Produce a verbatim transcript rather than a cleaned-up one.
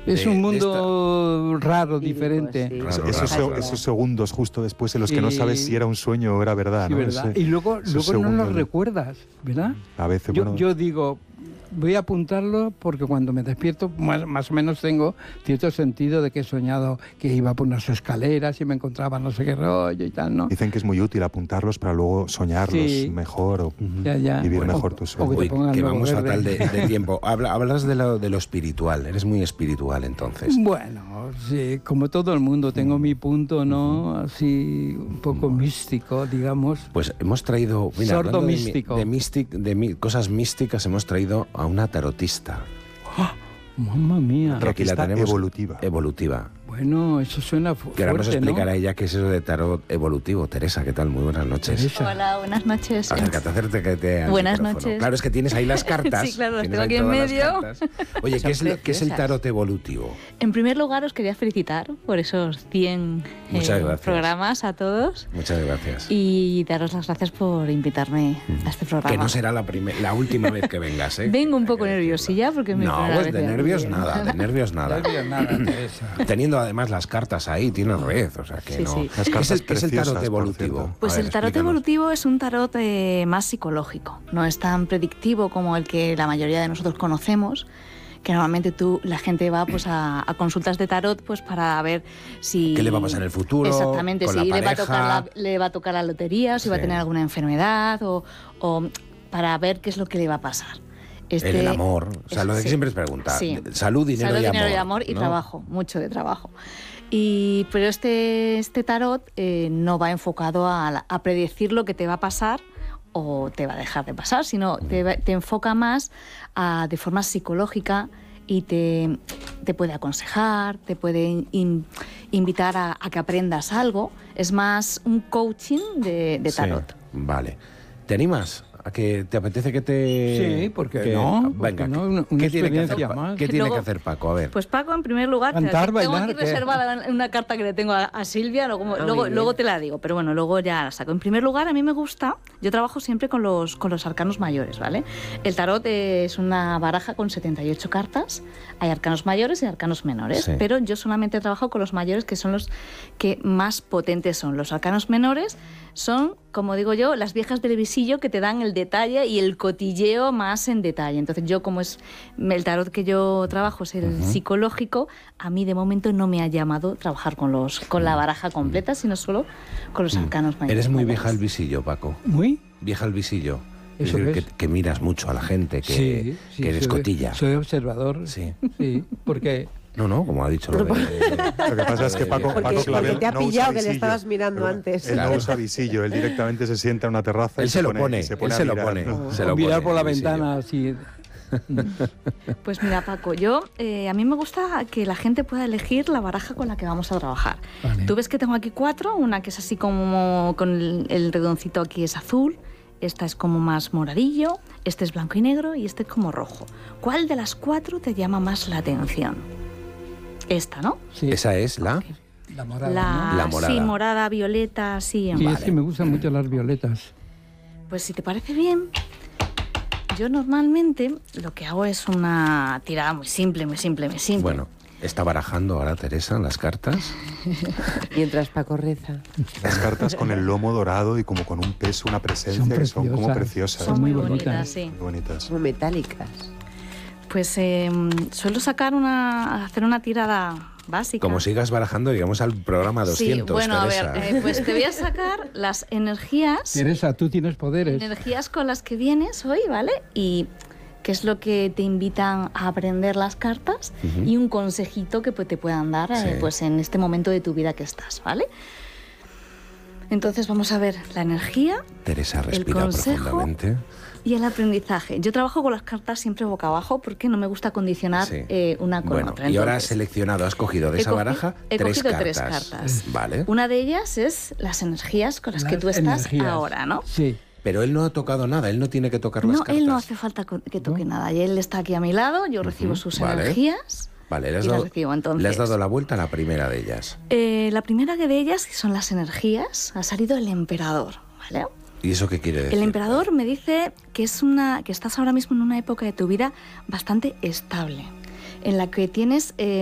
Es de, un mundo esta... raro, diferente. Sí. Raro, esos, raro, esos segundos justo después en los Sí. que no sabes si era un sueño o era verdad, Sí, ¿no? verdad. Ese, y luego, luego no lo de... recuerdas, ¿verdad? A veces, yo, bueno... yo digo, voy a apuntarlo porque cuando me despierto más, más o menos tengo cierto sentido de que he soñado que iba por unas escaleras y me encontraba no sé qué rollo y tal, ¿no? Dicen que es muy útil apuntarlos para luego soñarlos sí. mejor o ya, ya. vivir bueno, mejor tus sueños. Uy, que vamos verde. fatal de, de tiempo. Habla, hablas de lo, de lo espiritual, eres muy espiritual entonces. Bueno, sí, como todo el mundo tengo mi punto, ¿no? Así un poco bueno. místico, digamos. Pues hemos traído... Mira, Sordo de, místico. De, místic, de mi, cosas místicas hemos traído a una tarotista. ¡Oh! ¡Mamma mía! Que aquí la tenemos evolutiva. Evolutiva. Bueno, eso suena fuerte, Queremos explicar ¿no? a ella qué es eso de tarot evolutivo. Teresa, ¿qué tal? Muy buenas noches. Teresa. Hola, buenas noches. Acércate, acércate al Buenas micrófono. noches. Claro, es que tienes ahí las cartas. Sí, claro, las tienes tengo aquí en medio. Oye, ¿qué es, ¿qué es el tarot evolutivo? En primer lugar, os quería felicitar por esos cien eh, programas a todos. Muchas gracias. Y daros las gracias por invitarme mm. a este programa. Que no será la, primer, la última vez que vengas, ¿eh? Vengo un poco nerviosilla porque es mi No, primera pues vez de nervios nada, de nervios nada. nervios nada, Teresa. Teniendo además las cartas ahí, tienes red, o sea que sí, no. Sí. Las cartas ¿Qué, es el, ¿Qué es el tarot evolutivo? Pues ver, el tarot explícanos. evolutivo es un tarot eh, más psicológico. No es tan predictivo como el que la mayoría de nosotros conocemos, que normalmente tú, la gente va pues a, a consultas de tarot pues para ver si... ¿Qué le va a pasar en el futuro? Exactamente, con si la le va, a tocar la, pareja. le va a tocar la lotería, o si sí. va a tener alguna enfermedad, o, o para ver qué es lo que le va a pasar. Este, el amor, o sea, lo de que sí. siempre es preguntar. Sí. Salud, dinero, Salud, y, dinero amor, y amor. Y ¿no? trabajo, mucho de trabajo. Y, pero este, este tarot eh, no va enfocado a, a predecir lo que te va a pasar o te va a dejar de pasar, sino uh-huh. te, te enfoca más a, de forma psicológica y te, te puede aconsejar, te puede in, invitar a, a que aprendas algo. Es más un coaching de, de tarot. Sí, vale. ¿Te animas? ¿A que te apetece que te...? Sí, ¿por qué que, no? Venga, no? Una, una ¿qué, tiene que, hacer, más. ¿qué tiene Luego, que hacer Paco? A ver. Pues Paco, en primer lugar, Cantar, te, bailar, tengo aquí ¿qué? reservada una carta que le tengo a, a Silvia, luego, ah, luego, luego te la digo, pero bueno, luego ya la saco. En primer lugar, a mí me gusta, yo trabajo siempre con los, con los arcanos mayores, ¿vale? El tarot es una baraja con setenta y ocho cartas, hay arcanos mayores y arcanos menores, sí. pero yo solamente trabajo con los mayores, que son los que más potentes son. Los arcanos menores son, como digo yo, las viejas del visillo que te dan el detalle y el cotilleo más en detalle. Entonces yo, como es el tarot que yo trabajo es el uh-huh. psicológico, a mí de momento no me ha llamado trabajar con los con la baraja completa, sino solo con los arcanos mayores. Eres muy vieja al visillo, Paco. ¿Muy? Vieja al visillo. Eso es decir, es. que, que miras mucho a la gente, que, sí, sí, que eres soy, cotilla. Soy observador. Sí. Sí, porque... No, no, como ha dicho lo de... Lo que pasa es que Paco, porque, Paco Clavel porque te ha no pillado usa que le estabas mirando antes. Él no usa visillo, él directamente se sienta en una terraza él y se, se lo pone, pone, se pone él se a lo mirar, pone. ¿no? Se lo mirar pone, por la visillo. ventana así... Pues mira, Paco, yo eh, a mí me gusta que la gente pueda elegir la baraja con la que vamos a trabajar. Vale. Tú ves que tengo aquí cuatro, una que es así como con el, el redoncito aquí es azul, esta es como más moradillo, este es blanco y negro y este es como rojo. ¿Cuál de las cuatro te llama más la atención? Esta, ¿no? Sí. Esa es la... La morada, la, ¿no? La morada. Sí, morada, violeta, sí. Sí, vale. es que me gustan mucho las violetas. Pues si te parece bien, yo normalmente lo que hago es una tirada muy simple, muy simple, muy simple. Bueno, está barajando ahora Teresa las cartas. Mientras Paco reza. Las cartas con el lomo dorado y como con un peso, una presencia, son que son como preciosas. Son muy muy bonitas, bonitas, sí. Muy bonitas. Como metálicas. Pues eh, suelo sacar una, hacer una tirada básica. Como sigas barajando, llegamos al programa doscientos, Sí, bueno, Teresa. a ver, eh, pues te voy a sacar las energías. Teresa, tú tienes poderes. Energías con las que vienes hoy, ¿vale? Y qué es lo que te invitan a aprender las cartas uh-huh. y un consejito que te puedan dar sí. eh, pues en este momento de tu vida que estás, ¿vale? Entonces vamos a ver la energía, Teresa respira el consejo profundamente. Y el aprendizaje. Yo trabajo con las cartas siempre boca abajo porque no me gusta condicionar sí. eh, una con bueno, otra. Y ahora has seleccionado, has cogido de esa baraja he tres, cogido cartas. tres cartas. Vale. Una de ellas es las energías con las, las que tú estás energías. ahora, ¿no? Sí. Pero él no ha tocado nada, él no tiene que tocar las no, cartas. No, él no hace falta que toque ¿no? nada. Y él está aquí a mi lado, yo recibo uh-huh. sus vale. energías. Vale, le has, y dado, las recibo, entonces. le has dado la vuelta a la primera de ellas. Eh, la primera de ellas, que son las energías, ha salido el emperador, ¿vale? ¿Y eso qué quiere decir? El emperador me dice que, es una, que estás ahora mismo en una época de tu vida bastante estable, en la que tienes... Eh,